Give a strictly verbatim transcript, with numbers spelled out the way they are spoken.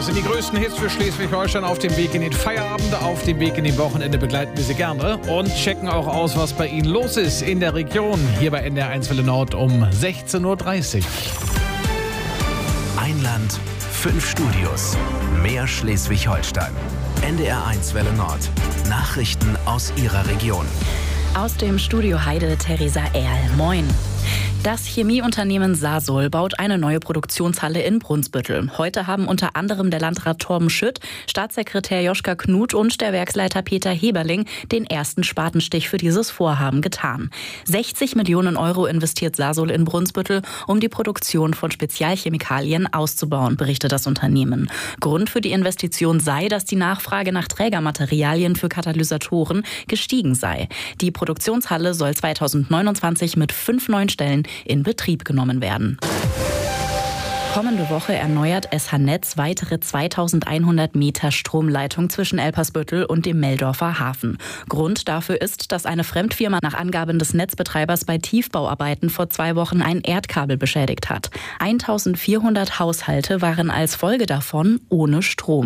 Das sind die größten Hits für Schleswig-Holstein auf dem Weg in den Feierabend, auf dem Weg in den Wochenende begleiten wir Sie gerne und checken auch aus, was bei Ihnen los ist in der Region. Hier bei N D R eins Welle Nord um sechzehn Uhr dreißig. Ein Land, fünf Studios, mehr Schleswig-Holstein. N D R eins Welle Nord. Nachrichten aus Ihrer Region. Aus dem Studio Heide, Theresa Erl. Moin. Das Chemieunternehmen Sasol baut eine neue Produktionshalle in Brunsbüttel. Heute haben unter anderem der Landrat Torben Schütt, Staatssekretär Joschka Knut und der Werksleiter Peter Heberling den ersten Spatenstich für dieses Vorhaben getan. sechzig Millionen Euro investiert Sasol in Brunsbüttel, um die Produktion von Spezialchemikalien auszubauen, berichtet das Unternehmen. Grund für die Investition sei, dass die Nachfrage nach Trägermaterialien für Katalysatoren gestiegen sei. Die Produktionshalle soll zweitausendneunundzwanzig mit fünf neuen Stellen in Betrieb genommen werden. Kommende Woche erneuert S H-Netz weitere zweitausendeinhundert Meter Stromleitung zwischen Elpersbüttel und dem Meldorfer Hafen. Grund dafür ist, dass eine Fremdfirma nach Angaben des Netzbetreibers bei Tiefbauarbeiten vor zwei Wochen ein Erdkabel beschädigt hat. eintausendvierhundert Haushalte waren als Folge davon ohne Strom.